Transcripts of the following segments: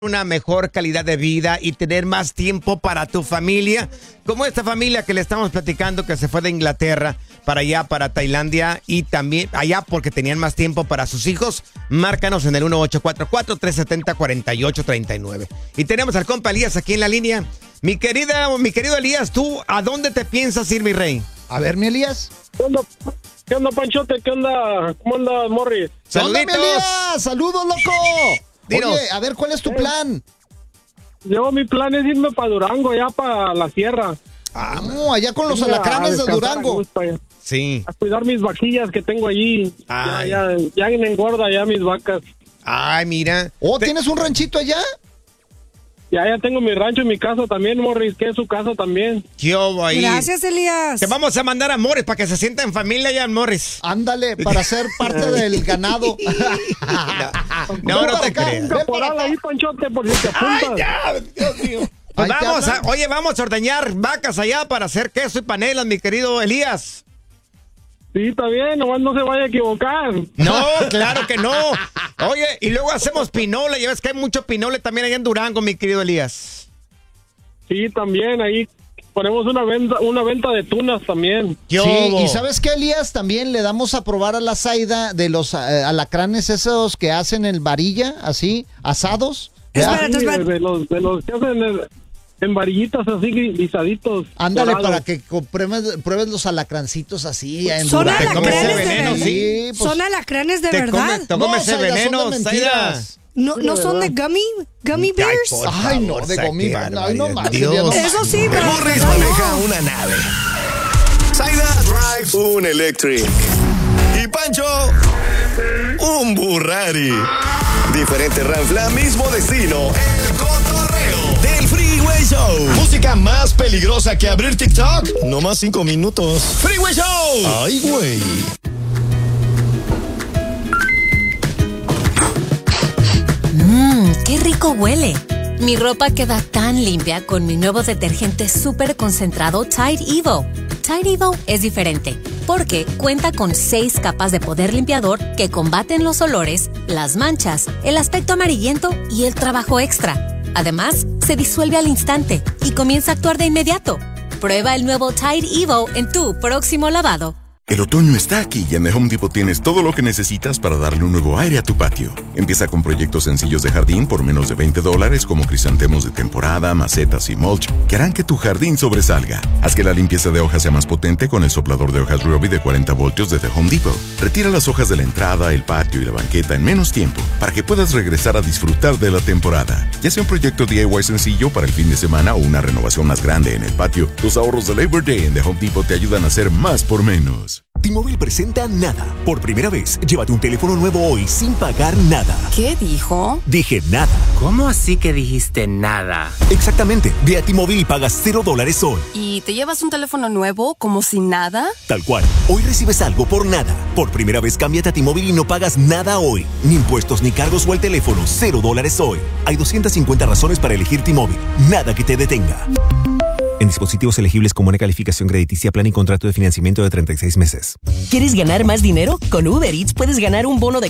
una mejor calidad de vida y tener más tiempo para tu familia, como esta familia que le estamos platicando que se fue de Inglaterra para allá, para Tailandia, y también allá porque tenían más tiempo para sus hijos. Márcanos en el 1844-370-4839. Y tenemos al compa Elías aquí en la línea. Mi querido Elías, ¿tú a dónde te piensas ir, mi rey? A ver, mi Elías. ¿Qué onda, Panchote? ¿Qué onda? ¿Cómo anda, Morris? ¡Saluditos! Elías! ¡Saludos, loco! Dinos. Oye, a ver, ¿cuál es tu plan? Mi plan es irme para Durango, allá para la sierra. No, allá con los alacranes de Durango. Sí. A cuidar mis vaquillas que tengo allí. Ya me engorda ya mis vacas. Ay, mira. ¿Tienes un ranchito allá? Ya tengo mi rancho y mi casa también, Morris, que es su casa también. Yo ahí. Gracias, Elías. Te vamos a mandar a Morris para que se sienta en familia allá en Morris. Ándale, para ser parte del ganado. No te creas. Un caporal ahí, Panchote, por si te apuntas. ¡Ay, ya! Dios mío. Pues vamos a ordeñar vacas allá para hacer queso y panelas, mi querido Elías. Sí, está bien, nomás no se vaya a equivocar. No, claro que no. Oye, y luego hacemos pinole. Ya ves que hay mucho pinole también allá en Durango, mi querido Elías. Sí, también ahí ponemos una venta de tunas también. Sí, y ¿sabes qué, Elías? También le damos a probar a la Zaida de los alacranes esos que hacen en varilla, así, asados. Espérate. De los que hacen en varillitas así, guisaditos. Ándale, dorados. para que pruebes los alacrancitos así. Son Te comes ese alacranes de veneno, verdad. sí, pues, Son alacranes de Te verdad. comes ese Zaida, veneno, son de Zaida. mentiras. No son de gummy bears. por Ay, no, favor, de Zaida, gomita. qué Ay, no barbaridad. más. Dios. Eso sí, pero Morris maneja una nave. Zaida drives un electric. Y Pancho, un Burrari. Diferente ranfla, mismo destino. El cotorreo del Freeway Show. Música más peligrosa que abrir TikTok. No más 5 minutos. Freeway Show. Ay, güey. ¡Qué rico huele! Mi ropa queda tan limpia con mi nuevo detergente súper concentrado Tide Evo. Tide Evo es diferente porque cuenta con 6 capas de poder limpiador que combaten los olores, las manchas, el aspecto amarillento y el trabajo extra. Además, se disuelve al instante y comienza a actuar de inmediato. Prueba el nuevo Tide Evo en tu próximo lavado. El otoño está aquí y en The Home Depot tienes todo lo que necesitas para darle un nuevo aire a tu patio. Empieza con proyectos sencillos de jardín por menos de $20 como crisantemos de temporada, macetas y mulch que harán que tu jardín sobresalga. Haz que la limpieza de hojas sea más potente con el soplador de hojas Ryobi de 40 voltios de The Home Depot. Retira las hojas de la entrada, el patio y la banqueta en menos tiempo para que puedas regresar a disfrutar de la temporada. Ya sea un proyecto DIY sencillo para el fin de semana o una renovación más grande en el patio, los ahorros de Labor Day en The Home Depot te ayudan a hacer más por menos. T-Mobile presenta Nada. Por primera vez, llévate un teléfono nuevo hoy sin pagar nada. ¿Qué dijo? Dije nada. ¿Cómo así que dijiste nada? Exactamente. Ve a T-Mobile y pagas $0 hoy. ¿Y te llevas un teléfono nuevo como sin nada? Tal cual. Hoy recibes algo por nada. Por primera vez, cámbiate a T-Mobile y no pagas nada hoy. Ni impuestos ni cargos o el teléfono. $0 hoy. Hay 250 razones para elegir T-Mobile. Nada que te detenga. En dispositivos elegibles con buena calificación crediticia, plan y contrato de financiamiento de 36 meses. ¿Quieres ganar más dinero? Con Uber Eats puedes ganar un bono de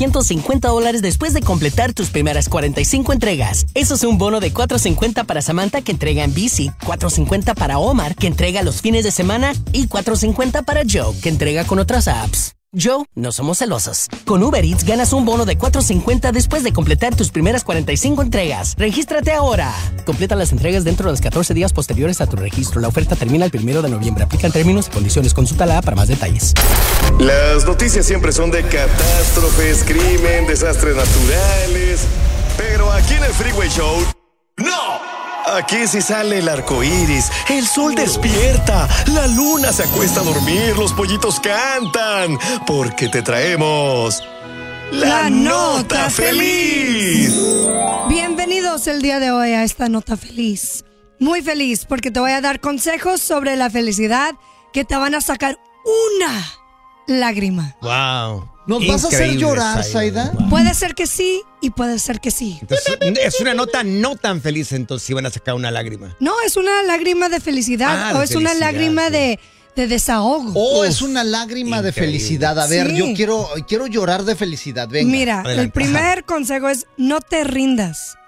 $450 después de completar tus primeras 45 entregas. Eso es un bono de $450 para Samantha, que entrega en bici, $450 para Omar, que entrega los fines de semana, y $450 para Joe, que entrega con otras apps. Joe, no somos celosos. Con Uber Eats ganas un bono de $450 después de completar tus primeras 45 entregas. ¡Regístrate ahora! Completa las entregas dentro de los 14 días posteriores a tu registro. La oferta termina el 1 de noviembre. Aplican términos y condiciones. Consúltala para más detalles. Las noticias siempre son de catástrofes, crimen, desastres naturales. Pero aquí en el Freeway Show, ¡no! Aquí sí sale el arco iris, el sol despierta, la luna se acuesta a dormir, los pollitos cantan, porque te traemos la nota feliz. Bienvenidos el día de hoy a esta nota feliz. Muy feliz porque te voy a dar consejos sobre la felicidad que te van a sacar una lágrima. Wow. ¿Nos vas a hacer llorar, Zaida? Wow. Puede ser que sí y puede ser que sí. Entonces, es una nota no tan feliz, entonces si van a sacar una lágrima. No, es una lágrima de felicidad o es una lágrima de desahogo. Es una lágrima de felicidad. A ver, Sí. yo quiero llorar de felicidad. Venga. Mira, Adelante. el primer consejo es no te rindas.